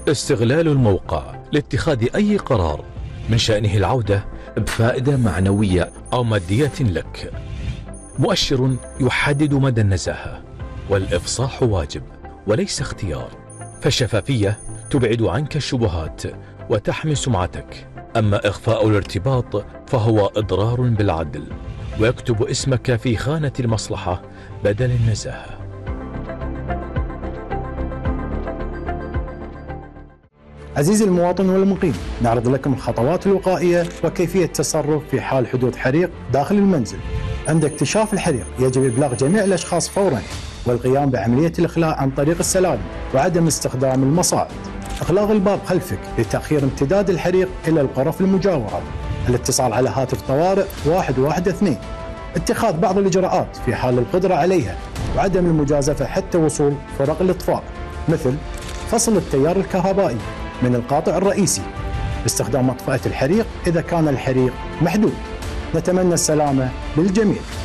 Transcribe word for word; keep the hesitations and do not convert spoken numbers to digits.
استغلال الموقع لاتخاذ أي قرار من شأنه العودة بفائدة معنوية أو مادية لك. مؤشر يحدد مدى النزاهة، والإفصاح واجب وليس اختيار، فالشفافية تبعد عنك الشبهات وتحمي سمعتك. أما إخفاء الارتباط فهو إضرار بالعدل، ويكتب اسمك في خانة المصلحة بدل النزاهة. عزيزي المواطن والمقيم، نعرض لكم الخطوات الوقائية وكيفية التصرف في حال حدوث حريق داخل المنزل. عند اكتشاف الحريق يجب إبلاغ جميع الأشخاص فوراً، والقيام بعملية الإخلاء عن طريق السلالم وعدم استخدام المصاعد. إغلاق الباب خلفك لتأخير امتداد الحريق إلى الغرف المجاورة. الاتصال على هاتف طوارئ واحد واحد اثنين. اتخاذ بعض الإجراءات في حال القدرة عليها، وعدم المجازفة حتى وصول فرق الإطفاء، مثل فصل التيار الكهربائي من القاطع الرئيسي، باستخدام مطفأة الحريق إذا كان الحريق محدود. نتمنى السلامة للجميع.